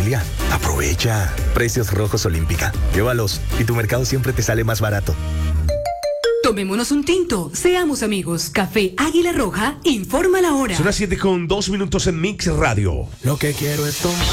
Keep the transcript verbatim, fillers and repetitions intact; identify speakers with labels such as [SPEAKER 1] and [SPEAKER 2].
[SPEAKER 1] familia. Aprovecha. Precios rojos Olímpica. Llévalos y tu mercado siempre te sale más barato.
[SPEAKER 2] Tomémonos un tinto, seamos amigos. Café Águila Roja, informa la hora.
[SPEAKER 3] Son las siete con dos minutos en Mix Radio.
[SPEAKER 1] Lo que quiero es tomar.